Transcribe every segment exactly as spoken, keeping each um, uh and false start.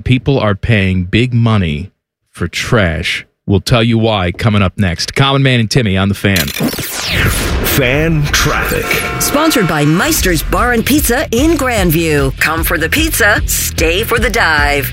people are paying big money for trash. We'll tell you why coming up next. Common Man and Timmy on the Fan. Fan Traffic. Sponsored by Meister's Bar and Pizza in Grandview. Come for the pizza, stay for the dive.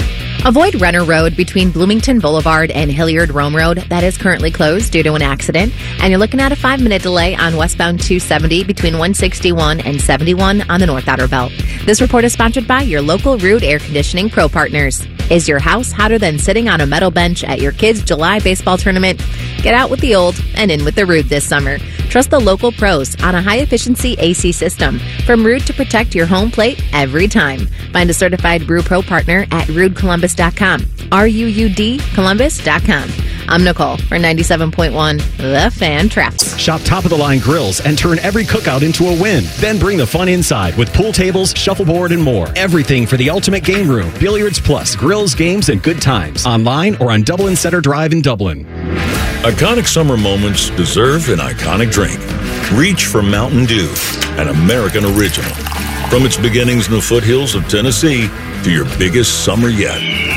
Avoid Renner Road between Bloomington Boulevard and Hilliard Rome Road. That is currently closed due to an accident. And you're looking at a five-minute delay on westbound two seventy between one sixty-one and seventy-one on the North Outer Belt. This report is sponsored by your local Rude Air Conditioning Pro Partners. Is your house hotter than sitting on a metal bench at your kids' July baseball tournament? Get out with the old and in with the Rude this summer. Trust the local pros on a high-efficiency A C system. From Rude to protect your home plate every time. Find a certified Brew Pro partner at rude columbus dot com. R U U D Columbus dot com. I'm Nicole for ninety-seven point one The Fan Traffic. Shop top-of-the-line grills and turn every cookout into a win. Then bring the fun inside with pool tables, shuffleboard, and more. Everything for the ultimate game room. Billiards plus grills, games, and good times. Online or on Dublin Center Drive in Dublin. Iconic summer moments deserve an iconic drink. Reach for Mountain Dew, an American original. From its beginnings in the foothills of Tennessee to your biggest summer yet.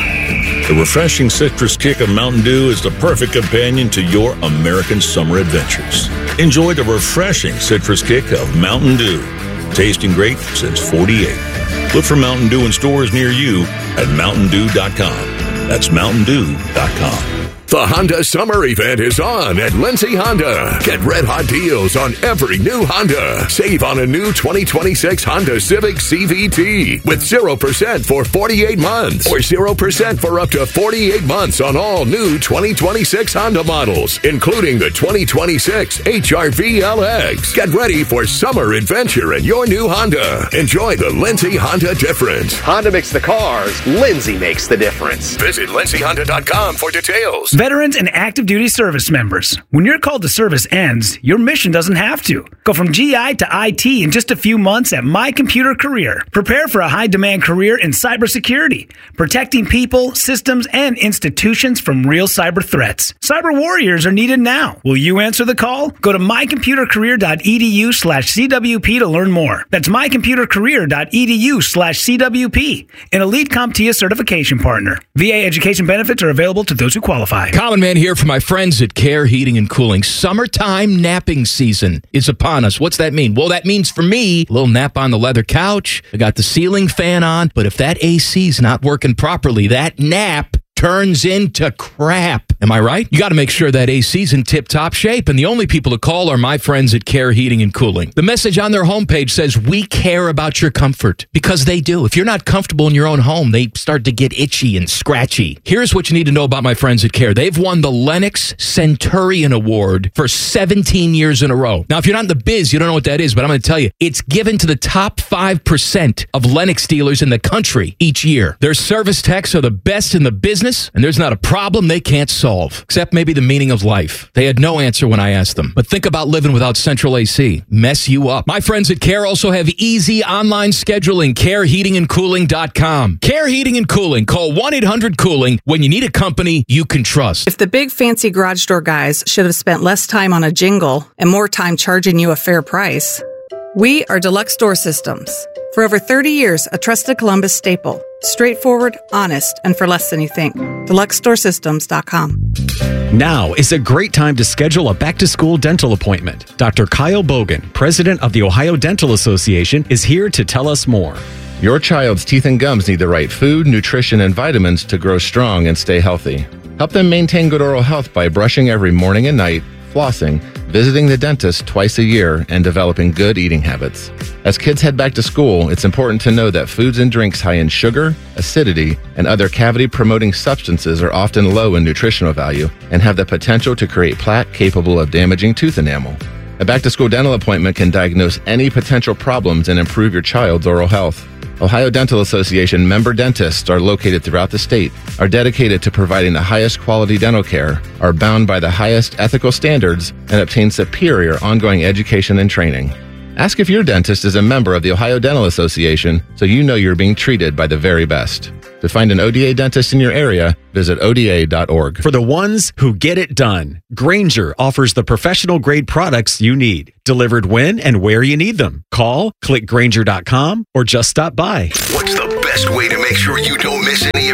The refreshing citrus kick of Mountain Dew is the perfect companion to your American summer adventures. Enjoy the refreshing citrus kick of Mountain Dew. Tasting great since forty-eight. Look for Mountain Dew in stores near you at mountain dew dot com. That's mountain dew dot com. The Honda Summer Event is on at Lindsay Honda. Get red-hot deals on every new Honda. Save on a new twenty twenty-six Honda Civic C V T with zero percent for forty-eight months or zero percent for up to forty-eight months on all new twenty twenty-six Honda models, including the twenty twenty-six H R V L X. Get ready for summer adventure in your new Honda. Enjoy the Lindsay Honda difference. Honda makes the cars. Lindsay makes the difference. Visit lindsay honda dot com for details. Veterans and active duty service members. When your call to service ends, your mission doesn't have to. Go from G I to I T in just a few months at My Computer Career. Prepare for a high-demand career in cybersecurity, protecting people, systems, and institutions from real cyber threats. Cyber warriors are needed now. Will you answer the call? Go to my computer career dot e d u slash c w p to learn more. That's my computer career dot e d u slash c w p, an elite CompTIA certification partner. V A education benefits are available to those who qualify. Common Man here for my friends at Care Heating and Cooling. Summertime napping season is upon us. What's that mean? Well, that means for me, a little nap on the leather couch. I got the ceiling fan on, but if that A C's not working properly, that nap turns into crap. Am I right? You got to make sure that A C's in tip-top shape, and the only people to call are my friends at Care Heating and Cooling. The message on their homepage says, we care about your comfort, because they do. If you're not comfortable in your own home, they start to get itchy and scratchy. Here's what you need to know about my friends at Care. They've won the Lennox Centurion Award for seventeen years in a row. Now, if you're not in the biz, you don't know what that is, but I'm going to tell you, it's given to the top five percent of Lennox dealers in the country each year. Their service techs are the best in the business, and there's not a problem they can't solve. Except maybe the meaning of life. They had no answer when I asked them. But think about living without central A C. Mess you up. My friends at Care also have easy online scheduling. care heating and cooling dot com. Care Heating and Cooling. Call one eight hundred cooling when you need a company you can trust. If the big fancy garage door guys should have spent less time on a jingle and more time charging you a fair price, we are Deluxe Door Systems. For over thirty years, a trusted Columbus staple. Straightforward, honest, and for less than you think. deluxe door systems dot com. Now is a great time to schedule a back-to-school dental appointment. Doctor Kyle Bogan, president of the Ohio Dental Association, is here to tell us more. Your child's teeth and gums need the right food, nutrition, and vitamins to grow strong and stay healthy. Help them maintain good oral health by brushing every morning and night, flossing, visiting the dentist twice a year, and developing good eating habits. As kids head back to school, it's important to know that foods and drinks high in sugar, acidity, and other cavity-promoting substances are often low in nutritional value and have the potential to create plaque capable of damaging tooth enamel. A back-to-school dental appointment can diagnose any potential problems and improve your child's oral health. Ohio Dental Association member dentists are located throughout the state, are dedicated to providing the highest quality dental care, are bound by the highest ethical standards, and obtain superior ongoing education and training. Ask if your dentist is a member of the Ohio Dental Association so you know you're being treated by the very best. To find an O D A dentist in your area, visit O D A dot org. For the ones who get it done, Grainger offers the professional-grade products you need, delivered when and where you need them. Call, click Grainger dot com, or just stop by. What's the best way to make sure you don't miss any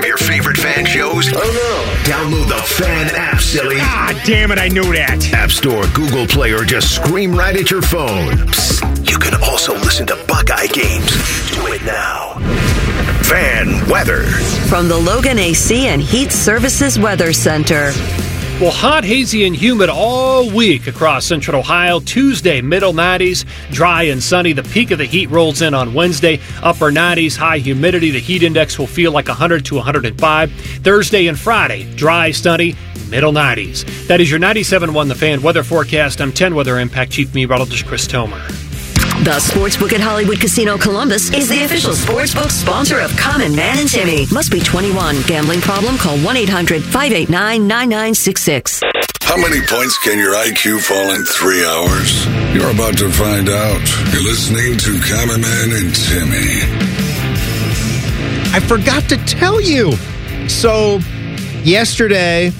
Oh no. Download the Fan app, silly. Ah, damn it, I knew that. App Store, Google Play, or just scream right at your phone. Psst, you can also listen to Buckeye games. Do it now. Fan weather. From the Logan A C and Heat Services Weather Center. Well, hot, hazy, and humid all week across central Ohio. Tuesday, middle nineties, dry and sunny. The peak of the heat rolls in on Wednesday. Upper nineties, high humidity. The heat index will feel like one hundred to one hundred five. Thursday and Friday, dry, sunny, middle nineties. That is your ninety-seven point one The Fan weather forecast. I'm ten Weather Impact Chief Meteorologist Chris Tomer. The Sportsbook at Hollywood Casino Columbus is the official sportsbook sponsor of Common Man and Timmy. Must be twenty-one. Gambling problem? Call one eight hundred five eight nine nine nine six six. How many points can your I Q fall in three hours? You're about to find out. You're listening to Common Man and Timmy. I forgot to tell you. So, yesterday,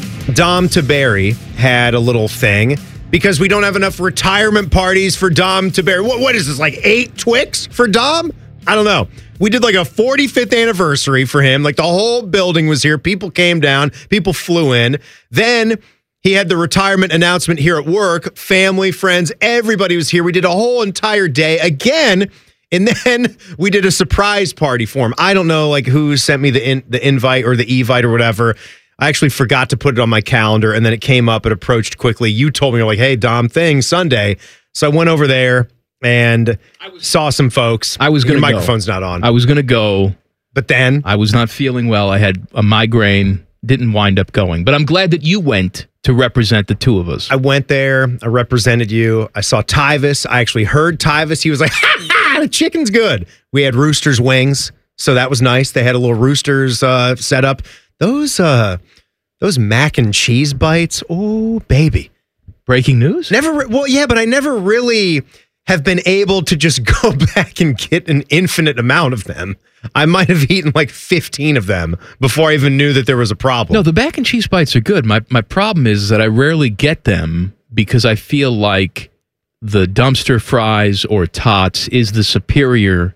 Dom Taberry had a little thing. Because we don't have enough retirement parties for Dom Taberry. What, what is this, like eight Twix for Dom? I don't know. We did like a forty-fifth anniversary for him. Like the whole building was here. People came down. People flew in. Then he had the retirement announcement here at work. Family, friends, everybody was here. We did a whole entire day again. And then we did a surprise party for him. I don't know like who sent me the in, the invite or the evite or whatever. I actually forgot to put it on my calendar, and then it came up. It approached quickly. You told me, you're like, hey, Dom, thing, Sunday. So I went over there and was, saw some folks. I was going to Your microphone's not on. I was going to go. But then? I was not feeling well. I had a migraine. Didn't wind up going. But I'm glad that you went to represent the two of us. I went there. I represented you. I saw Tyvis. I actually heard Tyvis. He was like, ha, ha, the chicken's good. We had Rooster's wings, so that was nice. They had a little Rooster's uh, set up. Those uh, those mac and cheese bites, oh baby! Breaking news? Never. Re- well, yeah, but I never really have been able to just go back and get an infinite amount of them. I might have eaten like fifteen of them before I even knew that there was a problem. No, the mac and cheese bites are good. My my problem is that I rarely get them because I feel like the dumpster fries or tots is the superior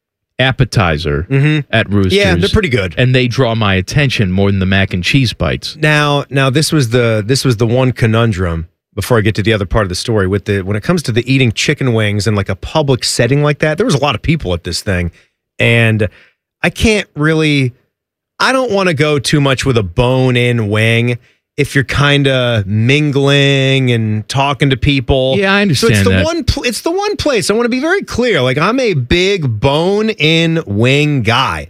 appetizer mm-hmm. at Roosters. Yeah, they're pretty good. And they draw my attention more than the mac and cheese bites. Now, now this was the this was the one conundrum before I get to the other part of the story with the when it comes to the eating chicken wings in like a public setting like that. There was a lot of people at this thing, and I can't really I don't want to go too much with a bone-in wing if you're kind of mingling and talking to people. Yeah, I understand so it's the that. one pl- it's the one place I want to be very clear. Like I'm a big bone-in wing guy.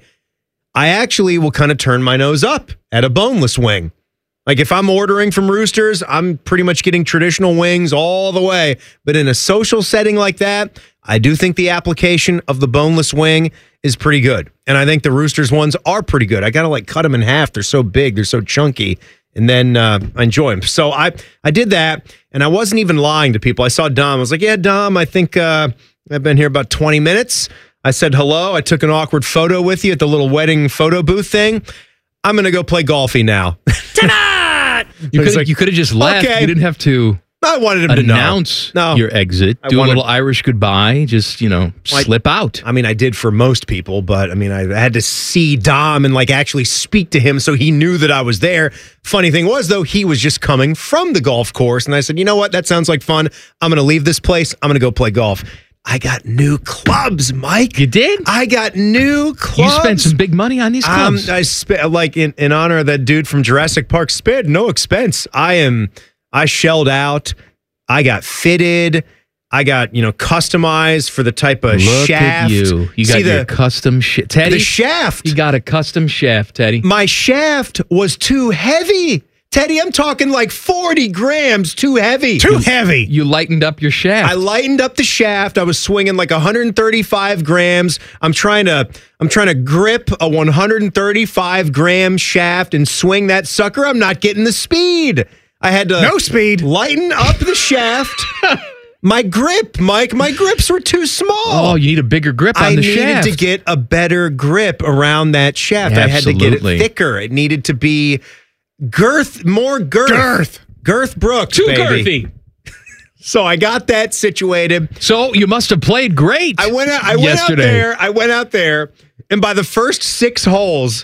I actually will kind of turn my nose up at a boneless wing. Like if I'm ordering from Roosters, I'm pretty much getting traditional wings all the way. But in a social setting like that, I do think the application of the boneless wing is pretty good. And I think the Roosters ones are pretty good. I got to like cut them in half. They're so big. They're so chunky. And then uh, I enjoy them. So I, I did that, and I wasn't even lying to people. I saw Dom. I was like, yeah, Dom, I think uh, I've been here about twenty minutes. I said hello. I took an awkward photo with you at the little wedding photo booth thing. I'm going to go play golfy now. Tonight! You could like, you could have just left. Okay. You didn't have to I wanted him to announce know. No. your exit. I Do wanted- a little Irish goodbye. Just, you know, I- slip out. I mean, I did for most people, but I mean, I had to see Dom and like actually speak to him so he knew that I was there. Funny thing was, though, he was just coming from the golf course. And I said, you know what? That sounds like fun. I'm going to leave this place. I'm going to go play golf. I got new clubs, Mike. You did? I got new clubs. You spent some big money on these clubs. Um, I spent like in, in honor of that dude from Jurassic Park. Spared no expense. I am. I shelled out. I got fitted. I got, you know, customized for the type of Look shaft. at you. You got See your the, custom shaft. Teddy? the shaft. You got a custom shaft, Teddy. My shaft was too heavy. Teddy, I'm talking like forty grams too heavy. Too heavy. You lightened up your shaft. I lightened up the shaft. I was swinging like one hundred thirty-five grams. I'm trying to I'm trying to grip a one hundred thirty-five gram shaft and swing that sucker. I'm not getting the speed. I had to No speed. lighten up the shaft. My grip, Mike, my grips were too small. Oh, you need a bigger grip on I the needed shaft. to get a better grip around that shaft. I had to get Absolutely. it thicker. It needed to be girth, more girth. Girth. Girth Brooks, Too baby. girthy. So I got that situated. So you must have played great. I went out, I went out yesterday. there. I went out there, and by the first six holes,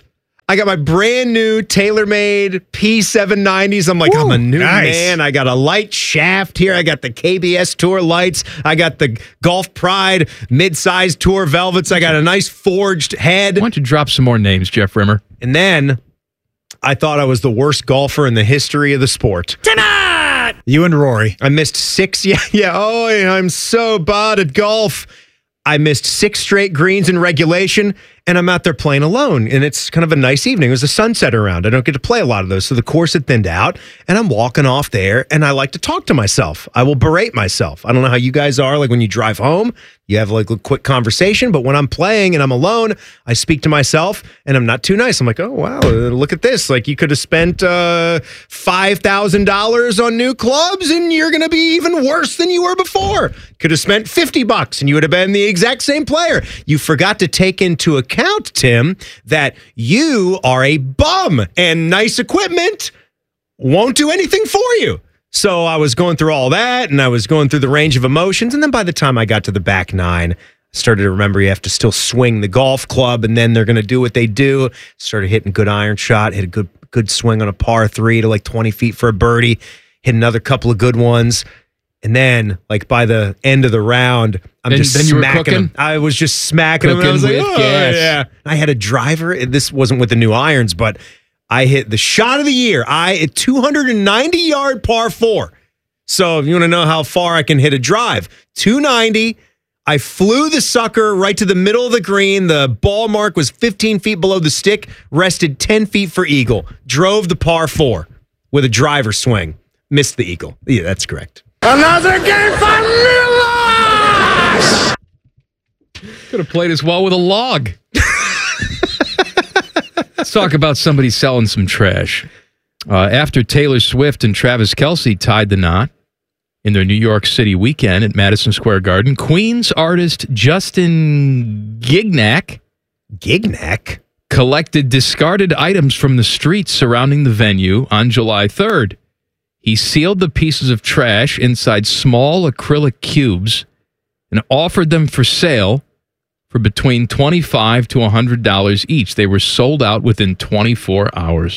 I got my brand new TaylorMade P seven nineties. I'm like, Ooh, I'm a new nice. man. I got a light shaft here. I got the K B S Tour lights. I got the Golf Pride mid-size Tour Velvets. I got a nice forged head. Why don't you drop some more names, Jeff Rimmer? And then I thought I was the worst golfer in the history of the sport. Tonight! You and Rory. I missed six. Yeah, yeah. Oh, I'm so bad at golf. I missed six straight greens in regulation, and I'm out there playing alone. And it's kind of a nice evening. It was a sunset around. I don't get to play a lot of those. So the course had thinned out, and I'm walking off there, and I like to talk to myself. I will berate myself. I don't know how you guys are. Like when you drive home, you have like a quick conversation. But when I'm playing and I'm alone, I speak to myself, and I'm not too nice. I'm like, oh, wow, look at this. Like you could have spent uh, five thousand dollars on new clubs, and you're going to be even worse than you were before. Could have spent fifty bucks, and you would have been the exact same player. You forgot to take into account, Tim, that you are a bum, and nice equipment won't do anything for you. So I was going through all that, and I was going through the range of emotions, and then by the time I got to the back nine, I started to remember you have to still swing the golf club, and then they're going to do what they do. Started hitting good iron shot, hit a good good swing on a par three to like twenty feet for a birdie, hit another couple of good ones. And then, like, by the end of the round, I'm then, just then you smacking were cooking? him. I was just smacking him. And I was like, with oh, gas. yeah. I had a driver. and This wasn't with the new irons, but I hit the shot of the year. I at two hundred ninety yard par four. So if you want to know how far I can hit a drive, two ninety. I flew the sucker right to the middle of the green. The ball mark was fifteen feet below the stick, rested ten feet for eagle. Drove the par four with a driver swing. Missed the eagle. Yeah, that's correct. Another game for Milos! Could have played as well with a log. Let's talk about somebody selling some trash. Uh, after Taylor Swift and Travis Kelce tied the knot in their New York City weekend at Madison Square Garden, Queens artist Justin Gignac, Gignac collected discarded items from the streets surrounding the venue on July third. He sealed the pieces of trash inside small acrylic cubes and offered them for sale for between twenty-five dollars to one hundred dollars each. They were sold out within twenty-four hours.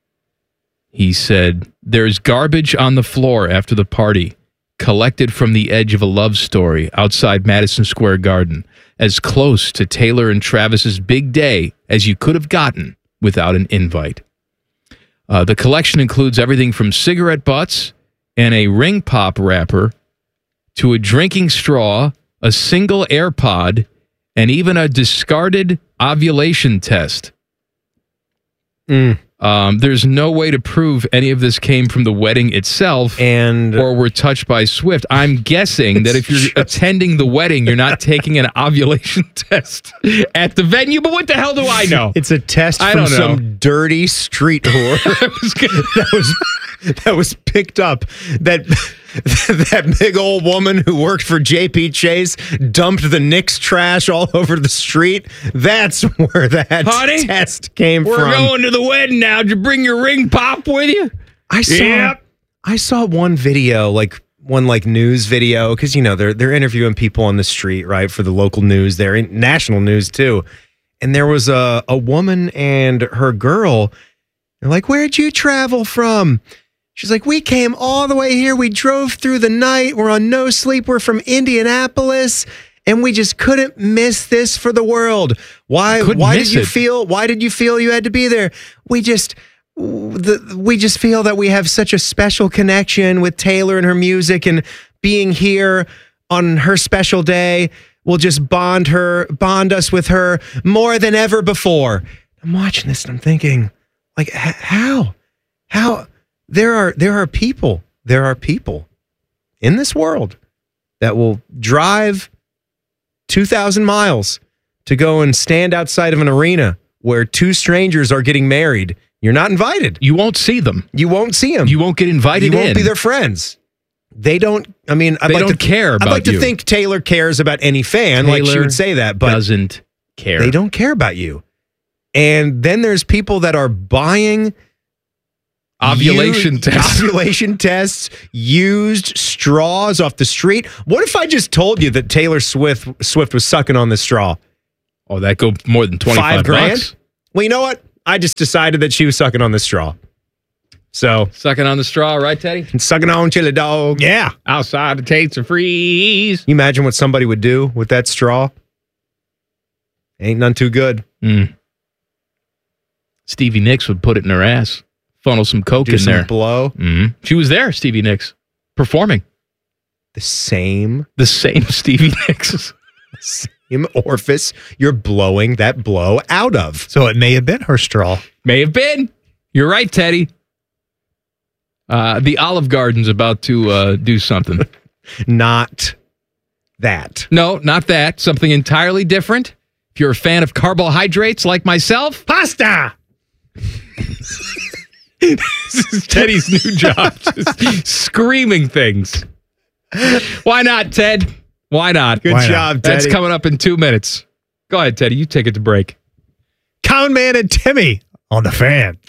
He said, "There's garbage on the floor after the party, collected from the edge of a love story outside Madison Square Garden, as close to Taylor and Travis's big day as you could have gotten without an invite." Uh, the collection includes everything from cigarette butts and a ring pop wrapper to a drinking straw, a single AirPod, and even a discarded ovulation test. Mm. Um, there's no way to prove any of this came from the wedding itself and or were touched by Swift. I'm guessing that if you're just attending the wedding, you're not taking an ovulation test at the venue. But what the hell do I know? It's a test I from don't know. some dirty street whore that was that was picked up. That that big old woman who worked for J P Chase dumped the Knicks trash all over the street. That's where that Honey, test came we're from. We're going to the wedding now. Did you bring your ring pop with you? I saw. Yep. I saw one video, like one like news video, because you know they're they're interviewing people on the street, right, for the local news. They're in national news too, and there was a a woman and her girl. They're like, "Where'd you travel from?" She's like, "We came all the way here. We drove through the night. We're on no sleep. We're from Indianapolis, and we just couldn't miss this for the world. Why? Couldn't why miss did you it. feel? Why did you feel you had to be there? We just." The, we just feel that we have such a special connection with Taylor and her music, and being here on her special day will just bond her, bond us with her more than ever before. I'm watching this and I'm thinking, like, h- how, how there are there are people, there are people in this world that will drive two thousand miles to go and stand outside of an arena where two strangers are getting married. You're not invited. You won't see them. You won't see them. You won't get invited You won't in. be their friends. They don't, I mean, I'd They like don't to care I'd about like to you. think Taylor cares about any fan, like she Taylor would say that, but doesn't care. they don't care about you. And then there's people that are buying Ovulation used- tests. ovulation tests, used straws off the street. What if I just told you that Taylor Swift Swift was sucking on the straw? Oh, that go more than twenty-five Five grand? bucks? Well, you know what? I just decided that she was sucking on the straw. So sucking on the straw, right, Teddy? Sucking on chili dog. Yeah. Outside the tates of freeze. You imagine what somebody would do with that straw? Ain't none too good. Mm. Stevie Nicks would put it in her ass, funnel some coke Do in some there. blow. Mm-hmm. She was there, Stevie Nicks, performing. The same? The same Stevie Nicks. Same orifice you're blowing that blow out of. So it may have been her straw. May have been. You're right, Teddy. Uh, the Olive Garden's about to uh, do something. Not that. No, not that. Something entirely different. If you're a fan of carbohydrates like myself, pasta. This is Teddy's new job. Just screaming things. Why not, Ted? Why not? Good Why job, not? Teddy. That's coming up in two minutes. Go ahead, Teddy. You take it to break. Common Man and Timmy on the Fan.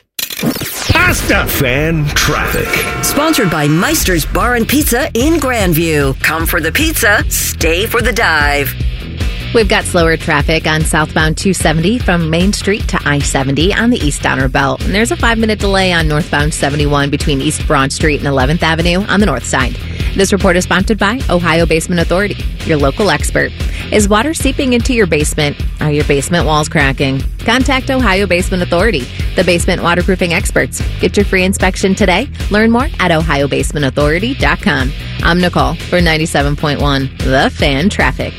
Pasta. Fan traffic. Sponsored by Meister's Bar and Pizza in Grandview. Come for the pizza, stay for the dive. We've got slower traffic on southbound two seventy from Main Street to I seventy on the eastbound belt. And there's a five-minute delay on northbound seventy-one between East Broad Street and eleventh Avenue on the north side. This report is sponsored by Ohio Basement Authority, your local expert. Is water seeping into your basement? Are your basement walls cracking? Contact Ohio Basement Authority, the basement waterproofing experts. Get your free inspection today. Learn more at ohio basement authority dot com. I'm Nicole for ninety-seven point one, The Fan Traffic.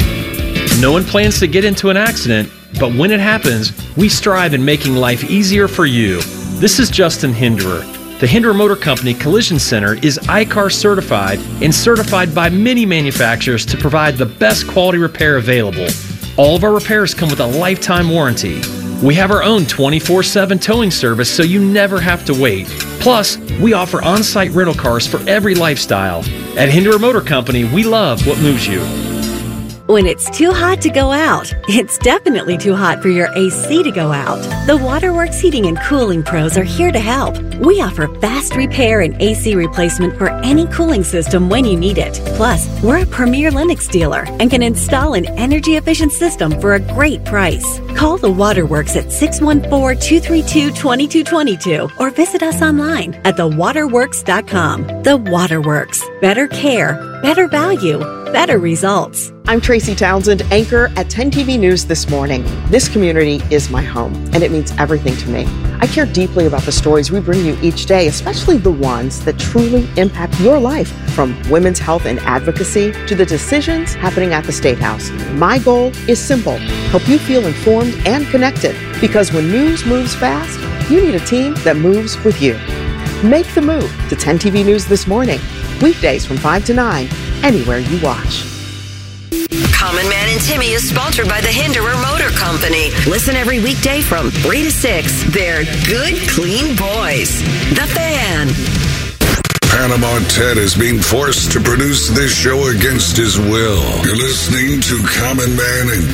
No one plans to get into an accident, but when it happens, we strive in making life easier for you. This is Justin Hinderer. The Hinderer Motor Company Collision Center is I C A R certified and certified by many manufacturers to provide the best quality repair available. All of our repairs come with a lifetime warranty. We have our own twenty-four seven towing service so you never have to wait. Plus, we offer on-site rental cars for every lifestyle. At Hinderer Motor Company, we love what moves you. When it's too hot to go out, it's definitely too hot for your A C to go out. The Waterworks Heating and Cooling Pros are here to help. We offer fast repair and A C replacement for any cooling system when you need it. Plus, we're a premier Lennox dealer and can install an energy-efficient system for a great price. Call the Waterworks at six one four, two three two, two two two two or visit us online at the waterworks dot com. The Waterworks. Better care, better value, better results. I'm Tracy Townsend, anchor at ten T V News This Morning. This community is my home, and it means everything to me. I care deeply about the stories we bring you each day, especially the ones that truly impact your life, from women's health and advocacy to the decisions happening at the State House. My goal is simple: help you feel informed and connected, because when news moves fast, you need a team that moves with you. Make the move to ten T V News This Morning, weekdays from five to nine, anywhere you watch. Common Man and Timmy is sponsored by the Hinderer Motor Company. Listen every weekday from three to six. They're good, clean boys. The Fan. Panama Ted is being forced to produce this show against his will. You're listening to Common Man and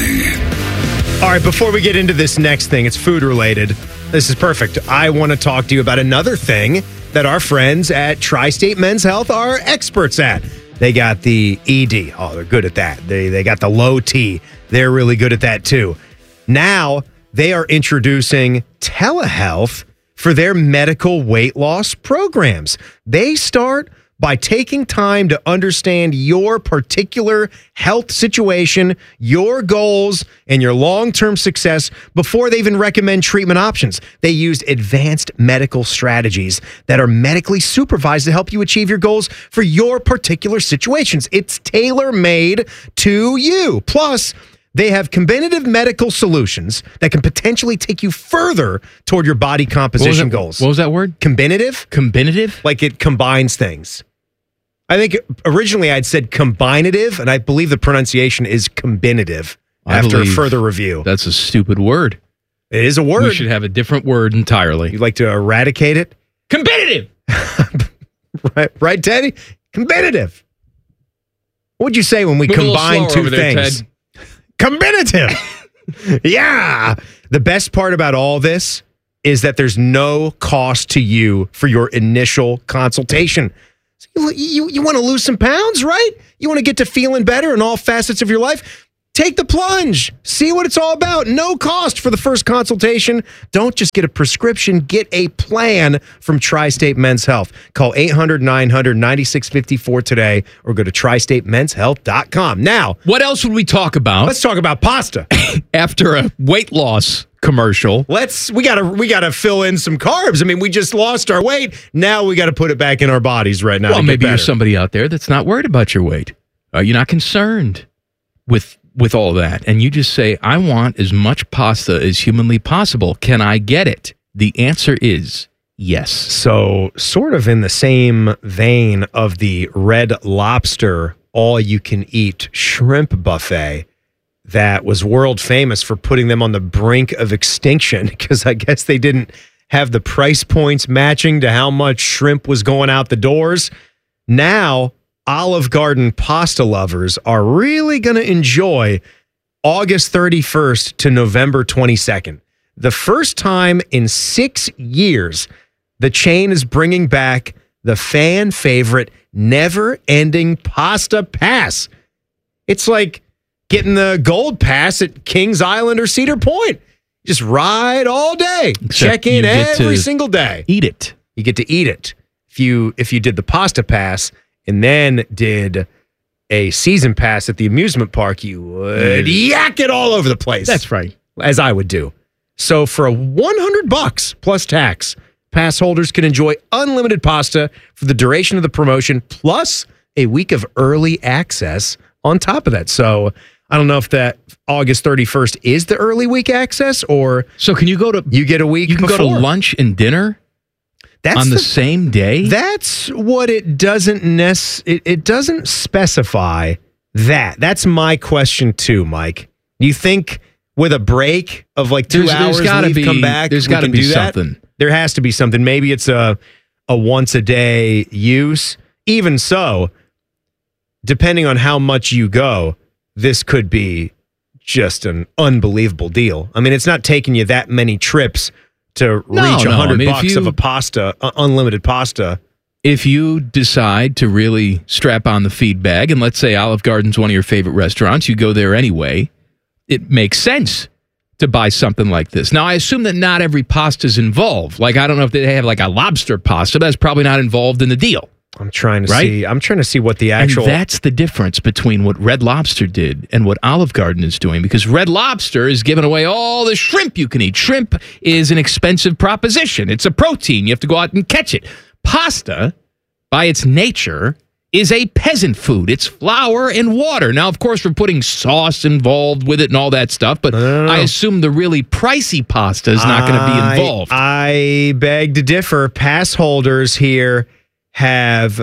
Timmy. All right, before we get into this next thing, it's food related. This is perfect. I want to talk to you about another thing that our friends at Tri-State Men's Health are experts at. They got the E D. Oh, they're good at that. They they got the low T. They're really good at that too. Now they are introducing telehealth for their medical weight loss programs. They start by taking time to understand your particular health situation, your goals, and your long-term success before they even recommend treatment options. They use advanced medical strategies that are medically supervised to help you achieve your goals for your particular situations. It's tailor-made to you. Plus, they have combinative medical solutions that can potentially take you further toward your body composition what that, goals. What was that word? Combinative? Combinative? Like it combines things. I think originally I'd said combinative, and I believe the pronunciation is combinative I after a believe further review. That's a stupid word. It is a word. We should have a different word entirely. You'd like to eradicate it? Combinative! right, right, Teddy? Combinative. What would you say when we Move combine two there, things? Ted. Combinative. Yeah. The best part about all this is that there's no cost to you for your initial consultation. So you, you, you want to lose some pounds, right? You want to get to feeling better in all facets of your life? Take the plunge. See what it's all about. No cost for the first consultation. Don't just get a prescription. Get a plan from Tri-State Men's Health. Call eight hundred, nine hundred, ninety-six fifty-four today or go to tri state men's health dot com. Now, what else would we talk about? Let's talk about pasta. After a weight loss commercial. Let's we gotta we gotta fill in some carbs. I mean, we just lost our weight. Now we gotta put it back in our bodies right now. Well, maybe you're somebody out there that's not worried about your weight. Are you not concerned with with all that? And you just say, I want as much pasta as humanly possible. Can I get it? The answer is yes. So, sort of in the same vein of the Red Lobster all-you-can-eat shrimp buffet that was world famous for putting them on the brink of extinction because I guess they didn't have the price points matching to how much shrimp was going out the doors. Now, Olive Garden pasta lovers are really going to enjoy August thirty-first to November twenty-second. The first time in six years, the chain is bringing back the fan favorite never-ending pasta pass. It's like getting the gold pass at Kings Island or Cedar Point. Just ride all day. Except check in you get every to single day. Eat it. You get to eat it. If you if you did the pasta pass and then did a season pass at the amusement park, you would yak it all over the place. That's right. As I would do. So for a one hundred bucks plus tax, pass holders can enjoy unlimited pasta for the duration of the promotion, plus a week of early access on top of that. So I don't know if that August thirty-first is the early week access, or so can you go to you get a week you can before. go to lunch and dinner that's on the, the same day? That's what it doesn't nec- it, it doesn't specify that. That's my question too, Mike. You think with a break of like two There's- there's hours, gotta leave, be- come back, there's we gotta can be do that? something. There has to be something. Maybe it's a a once a day use. Even so, depending on how much you go, this could be just an unbelievable deal. I mean, it's not taking you that many trips to No, reach a no. I hundred mean, if bucks you- of a pasta, uh, unlimited pasta. If you decide to really strap on the feed bag, and let's say Olive Garden's one of your favorite restaurants, you go there anyway, it makes sense to buy something like this. Now, I assume that not every pasta's involved. Like, I don't know if they have like a lobster pasta, but that's probably not involved in the deal. I'm trying to Right? see. I'm trying to see what the actual. And that's the difference between what Red Lobster did and what Olive Garden is doing, because Red Lobster is giving away all the shrimp you can eat. Shrimp is an expensive proposition. It's a protein. You have to go out and catch it. Pasta, by its nature, is a peasant food. It's flour and water. Now, of course, we're putting sauce involved with it and all that stuff, but I assume the really pricey pasta is not going to be I- involved. I beg to differ. Pass holders here have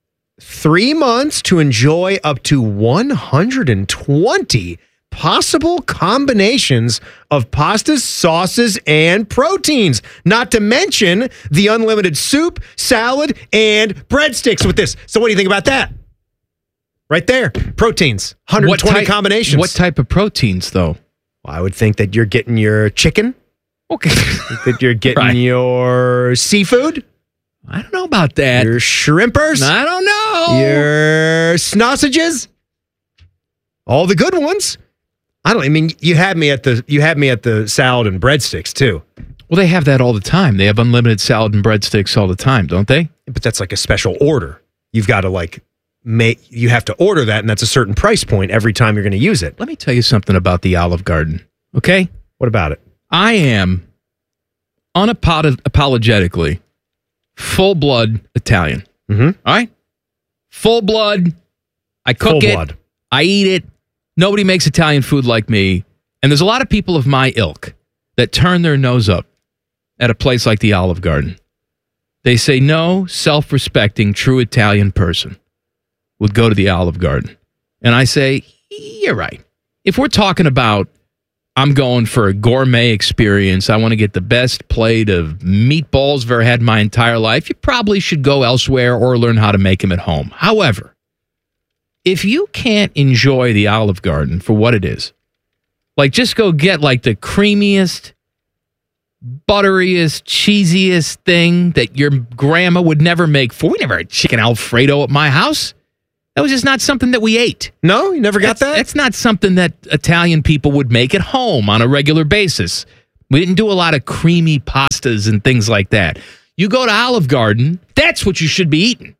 three months to enjoy up to one hundred twenty possible combinations of pastas, sauces, and proteins. Not to mention the unlimited soup, salad, and breadsticks with this. So what do you think about that? Right there. Proteins. one hundred twenty type- combinations. What type of proteins, though? Well, I would think that you're getting your chicken. Okay. That you're getting Right. your seafood. I don't know about that. Your shrimpers. I don't know. Your sausages. All the good ones. I don't I mean you had me at the you had me at the salad and breadsticks too. Well, they have that all the time. They have unlimited salad and breadsticks all the time, don't they? But that's like a special order. You've got to like make you have to order that, and that's a certain price point every time you're going to use it. Let me tell you something about the Olive Garden, okay? What about it? I am unapologetically full-blood Italian. Mm-hmm. All right? Full-blood. I cook Full it. blood. I eat it. Nobody makes Italian food like me. And there's a lot of people of my ilk that turn their nose up at a place like the Olive Garden. They say no self-respecting, true Italian person would go to the Olive Garden. And I say, you're right. If we're talking about I'm going for a gourmet experience, I want to get the best plate of meatballs I've ever had in my entire life, you probably should go elsewhere or learn how to make them at home. However, if you can't enjoy the Olive Garden for what it is, like just go get like the creamiest, butteriest, cheesiest thing that your grandma would never make for. We never had chicken Alfredo at my house. That was just not something that we ate. No, you never got that's, that? That's not something that Italian people would make at home on a regular basis. We didn't do a lot of creamy pastas and things like that. You go to Olive Garden, that's what you should be eating.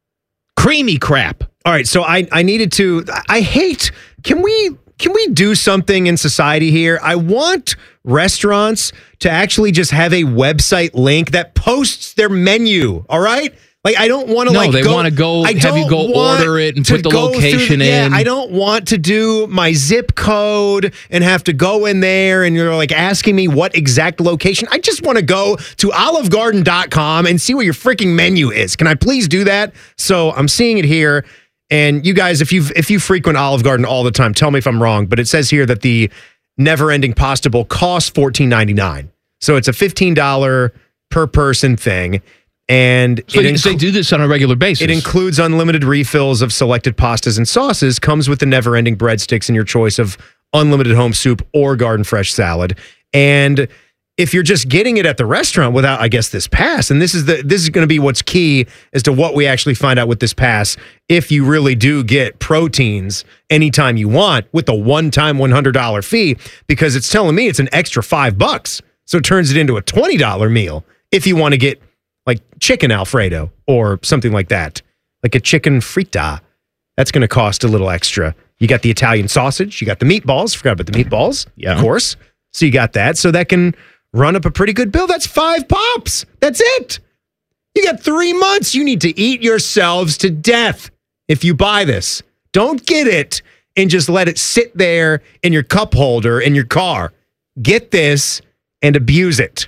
Creamy crap. All right, so I, I needed to, I hate, can we, can we do something in society here? I want restaurants to actually just have a website link that posts their menu, all right? Like, I don't want to, no, like, they go, want to go, I have you go order it and put the location through, in. Yeah, I don't want to do my zip code and have to go in there and you're, like, asking me what exact location. I just want to go to olive garden dot com and see what your freaking menu is. Can I please do that? So I'm seeing it here. And you guys, if you if you frequent Olive Garden all the time, tell me if I'm wrong. But it says here that the never-ending pasta bowl costs fourteen ninety-nine. So it's a fifteen dollars per person thing. And so it they, inc- they do this on a regular basis. It includes unlimited refills of selected pastas and sauces, comes with the never-ending breadsticks and your choice of unlimited home soup or garden fresh salad. And if you're just getting it at the restaurant without, I guess, this pass, and this is the this is going to be what's key as to what we actually find out with this pass, if you really do get proteins anytime you want with the one-time one hundred dollars fee, because it's telling me it's an extra five bucks. So it turns it into a twenty dollars meal if you want to get like chicken Alfredo or something like that, like a chicken frita. That's going to cost a little extra. You got the Italian sausage, you got the meatballs. Forgot about the meatballs, yeah, of course. So you got that. So that can run up a pretty good bill. That's five pops. That's it. You got three months. You need to eat yourselves to death if you buy this. Don't get it and just let it sit there in your cup holder in your car. Get this and abuse it.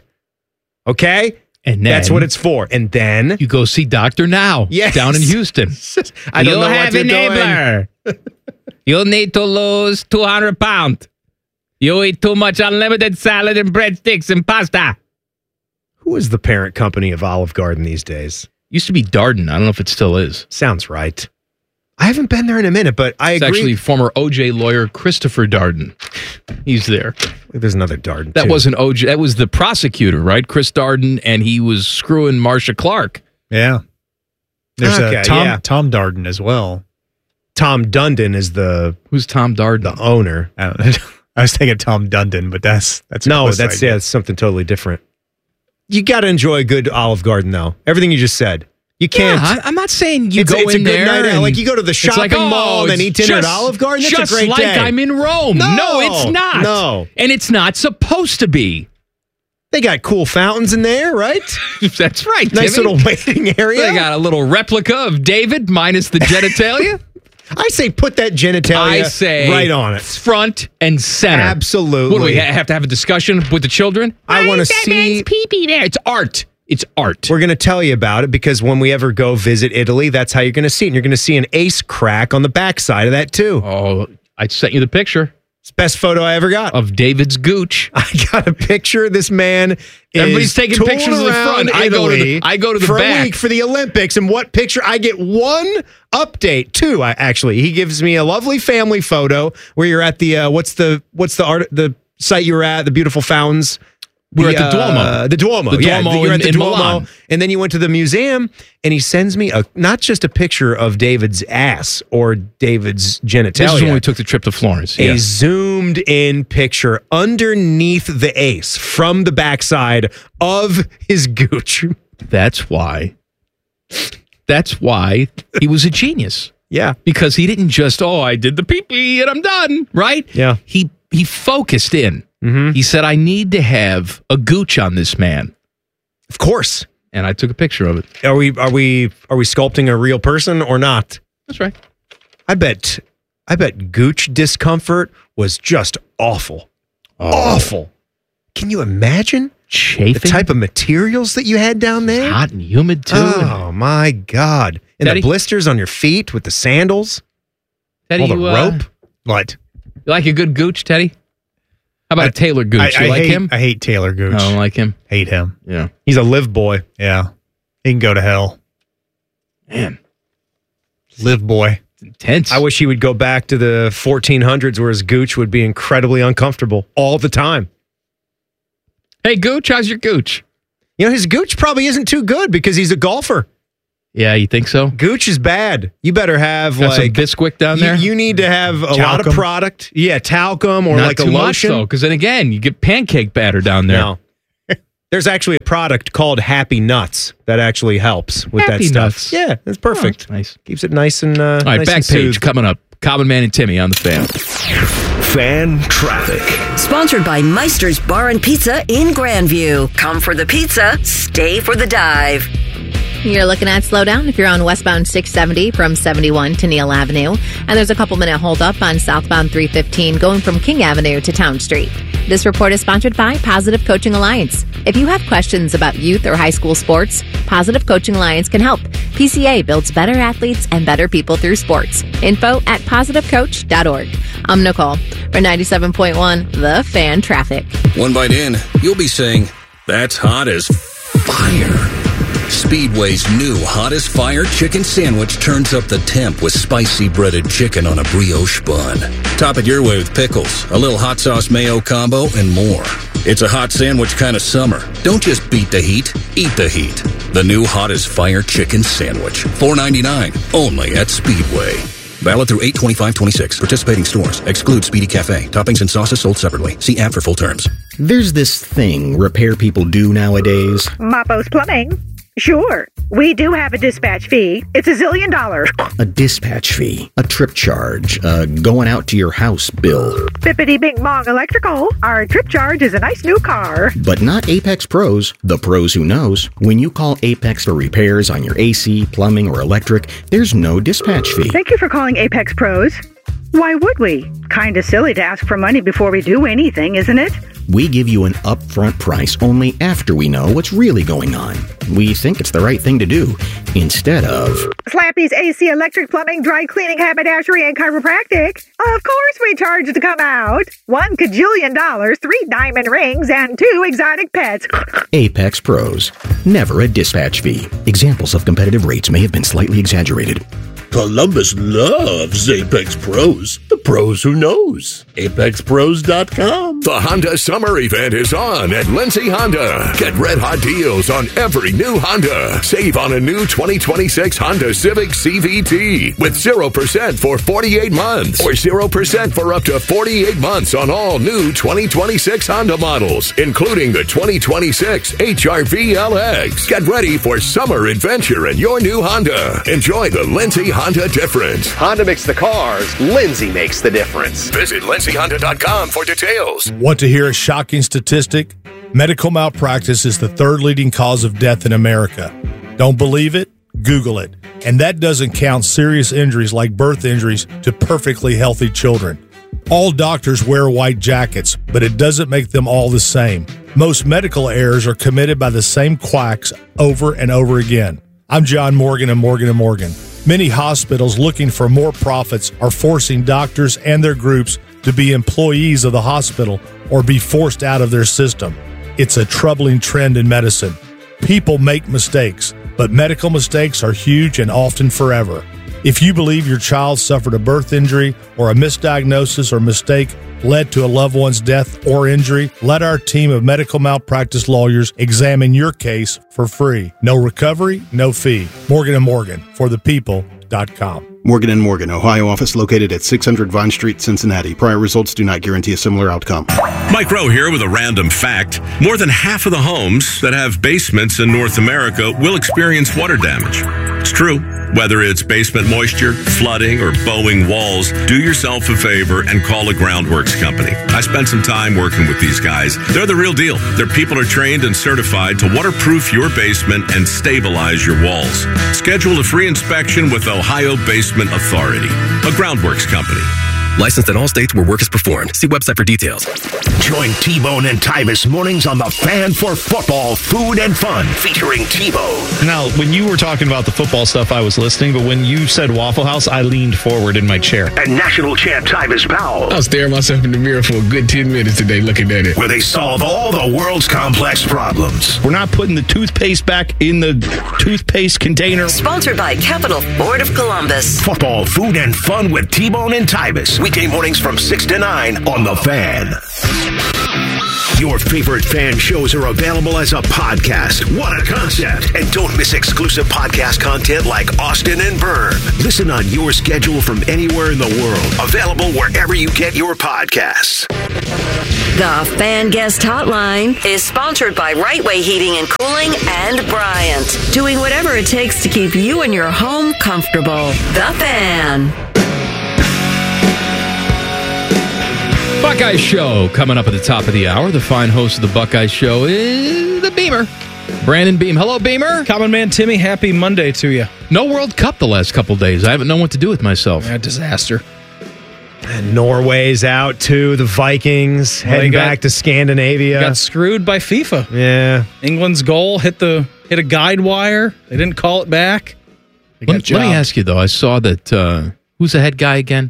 Okay? And then that's what it's for. And then you go see Doctor Now yes. down in Houston. I don't You'll know have what a neighbor. You'll need to lose two hundred pounds. You eat too much unlimited salad and breadsticks and pasta. Who is the parent company of Olive Garden these days? Used to be Darden. I don't know if it still is. Sounds right. I haven't been there in a minute, but I it's agree. actually former O J lawyer Christopher Darden. He's there. There's another Darden, That too. wasn't O J. That was the prosecutor, right? Chris Darden, and he was screwing Marsha Clark. Yeah. There's Okay, a Tom, yeah. Tom Darden as well. Tom Dundon is the... Who's Tom Darden? The owner. I, don't know. I was thinking Tom Dundon, but that's... that's No, close that's, idea. yeah, that's something totally different. You got to enjoy a good Olive Garden, though. Everything you just said. You can't... Yeah, I, I'm not saying you it's, go it's in a good there night out. and Like, you go to the it's shopping like, oh, mall and then eat it's dinner just, at Olive Garden. That's just a great like day. I'm in Rome. No, no, it's not. No. And it's not supposed to be. They got cool fountains in there, right? That's right, Nice Timmy. little waiting area. They got a little replica of David minus the genitalia. I say put that genitalia I say right on it. Front and center. Absolutely. What do we ha- have to have a discussion with the children? I want to That see... man's pee-pee there. It's art. It's art. We're going to tell you about it because when we ever go visit Italy, that's how you're going to see it. And you're going to see an ace crack on the backside of that, too. Oh, I sent you the picture. It's the best photo I ever got. Of David's gooch. I got a picture. This man is Everybody's taking tooling pictures of the around front. I go to the- Italy I go to the for back. a week for the Olympics. And what picture? I get one update. Two, I, actually. He gives me a lovely family photo where you're at the, uh, what's the, what's the art, the site you were at, the beautiful fountains. We're at the Duomo. Uh, the Duomo. The yeah, Duomo you're in- at the in Duomo. Milan. And then you went to the museum, and he sends me a not just a picture of David's ass or David's genitalia. This is when we took the trip to Florence. A Yeah. zoomed in picture underneath the ace from the backside of his gooch. That's why. That's why he was a genius. Yeah. Because he didn't just, oh, I did the pee-pee and I'm done, right? Yeah. He he focused in. Mm-hmm. He said, I need to have a gooch on this man. Of course. And I took a picture of it. Are we are we are we sculpting a real person or not? That's right. I bet I bet gooch discomfort was just awful. Oh. Awful. Can you imagine Chafing? the type of materials that you had down there? Hot and humid, too. Oh, my God. And Teddy? the blisters on your feet with the sandals. Teddy, all the you, uh, rope. What? You like a good gooch, Teddy? How about a Taylor gooch? I, you I like hate, him? I hate Taylor Gooch. I don't like him. Hate him. Yeah. He's a live boy. Yeah. He can go to hell. Man. Live boy. Intense. I wish he would go back to the fourteen hundreds where his gooch would be incredibly uncomfortable all the time. Hey, gooch, how's your gooch? You know, his gooch probably isn't too good because he's a golfer. Yeah, you think so? Gooch is bad. You better have Got some like Bisquick down you- there? You, need to have a lot of Talcum? product. Yeah, talcum or Not like a too much, lotion. though, because then again, you get pancake batter down there. No. There's actually a product called Happy Nuts that actually helps with Happy that stuff. Nuts. Yeah, that's perfect. Oh, nice. Keeps it nice and uh, All right, nice back and page soothed. coming up. Common Man and Timmy on the Fan. Fan traffic. Sponsored by Meister's Bar and Pizza in Grandview. Come for the pizza, stay for the dive. You're looking at slowdown if you're on westbound six seventy from seventy-one to Neal Avenue. And there's a couple minute hold up on southbound three fifteen going from King Avenue to Town Street. This report is sponsored by Positive Coaching Alliance. If you have questions about youth or high school sports, Positive Coaching Alliance can help. P C A builds better athletes and better people through sports. Info at positive coach dot org. I'm Nicole for ninety-seven point one The Fan Traffic. One bite in, you'll be saying, that's hot as fire. Speedway's new Hot as Fire chicken sandwich turns up the temp with spicy breaded chicken on a brioche bun. Top it your way with pickles, a little hot sauce mayo combo, and more. It's a hot sandwich kind of summer. Don't just beat the heat, eat the heat. The new Hot as Fire chicken sandwich. four ninety-nine, only at Speedway. Valid through eight twenty-five twenty-six. Participating stores. Exclude Speedy Cafe. Toppings and sauces sold separately. See app for full terms. There's this thing repair people do nowadays. Mapo's Plumbing. Sure, we do have a dispatch fee. It's a zillion dollars. A dispatch fee, a trip charge, uh, going out to your house bill. Bippity Bing Bong Electrical. Our trip charge is a nice new car. But not Apex Pros, the pros who knows. When you call Apex for repairs on your A C, plumbing, or electric, there's no dispatch fee. Thank you for calling Apex Pros. Why would we? Kinda silly to ask for money before we do anything, isn't it? We give you an upfront price only after we know what's really going on. We think it's the right thing to do, instead of... Slappy's A C, electric, plumbing, dry cleaning, haberdashery, and chiropractic. Of course we charge to come out. One cajillion dollars, three diamond rings, and two exotic pets. Apex Pros. Never a dispatch fee. Examples of competitive rates may have been slightly exaggerated. Columbus loves Apex Pros. The pros who knows. Apex Pros dot com. The Honda Summer Event is on at Lindsay Honda. Get red hot deals on every new Honda. Save on a new twenty twenty-six Honda Civic C V T with zero percent for forty-eight months or zero percent for up to forty-eight months on all new twenty twenty-six Honda models, including the twenty twenty-six H R V L X. Get ready for summer adventure in your new Honda. Enjoy the Lindsay Honda difference. Honda makes the cars, Lindsay makes the difference. Visit lindsay honda dot com for details. Want to hear a shocking statistic? Medical malpractice is the third leading cause of death in America. Don't believe it? Google it. And that doesn't count serious injuries like birth injuries to perfectly healthy children. All doctors wear white jackets, but it doesn't make them all the same. Most medical errors are committed by the same quacks over and over again. I'm John Morgan of Morgan and Morgan. Many hospitals looking for more profits are forcing doctors and their groups to be employees of the hospital or be forced out of their system. It's a troubling trend in medicine. People make mistakes, but medical mistakes are huge and often forever. If you believe your child suffered a birth injury or a misdiagnosis or mistake led to a loved one's death or injury, let our team of medical malpractice lawyers examine your case for free. No recovery, no fee. Morgan and Morgan, for the people dot com. Morgan and Morgan, Ohio office located at six hundred Vine Street, Cincinnati. Prior results do not guarantee a similar outcome. Mike Rowe here with a random fact. More than half of the homes that have basements in North America will experience water damage. It's true. Whether it's basement moisture, flooding, or bowing walls, do yourself a favor and call a Groundworks company. I spent some time working with these guys. They're the real deal. Their people are trained and certified to waterproof your basement and stabilize your walls. Schedule a free inspection with Ohio Basement Authority, a Groundworks company. Licensed in all states where work is performed. See website for details. Join T-Bone and Tyvis mornings on the Fan for Football, Food and Fun, featuring T-Bone. Now, when you were talking about the football stuff, I was listening, but when you said Waffle House, I leaned forward in my chair. And national champ Tyvis Powell. I was staring myself in the mirror for a good ten minutes today looking at it. Where they solve all the world's complex problems. We're not putting the toothpaste back in the toothpaste container. Sponsored by Capital Ford of Columbus. Football, Food and Fun with T-Bone and Tyvis. Weekday mornings from six to nine on The Fan. Your favorite fan shows are available as a podcast. What a concept. And don't miss exclusive podcast content like Austin and Byrne. Listen on your schedule from anywhere in the world. Available wherever you get your podcasts. The Fan Guest Hotline is sponsored by Right Way Heating and Cooling and Bryant, doing whatever it takes to keep you and your home comfortable. The Fan. Buckeye Show coming up at the top of the hour. The fine host of the Buckeye Show is the Beamer, Brandon Beam. Hello, Beamer. Common Man Timmy, happy Monday to you. No World Cup the last couple days. I haven't known what to do with myself. Yeah, disaster. And Norway's out too. The Vikings Well, heading they got- back to Scandinavia. Got screwed by FIFA. Yeah. England's goal hit the hit a guide wire. They didn't call it back. They got Let, let me jobbed. ask you, though. I saw that, uh, who's the head guy again